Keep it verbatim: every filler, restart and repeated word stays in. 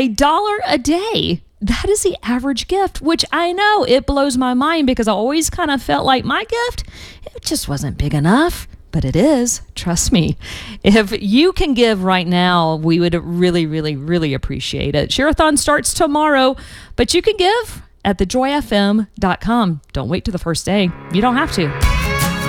A dollar a day. That is the average gift, which I know it blows my mind because I always kind of felt like my gift, it just wasn't big enough. But it is, trust me. If you can give right now, we would really, really, really appreciate it. Share-a-thon starts tomorrow, but you can give at the joy f m dot com. Don't wait till the first day. You don't have to.